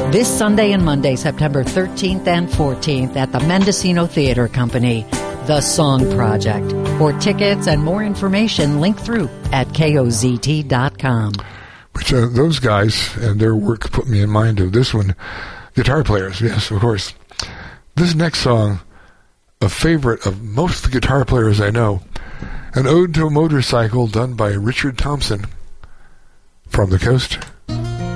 This Sunday and Monday, September 13th and 14th at the Mendocino Theater Company, The Song Project. For tickets and more information, link through at kozt.com. Which those guys and their work put me in mind of this one. Guitar players, yes, of course. This next song, a favorite of most of the guitar players I know, an ode to a motorcycle done by Richard Thompson from the coast.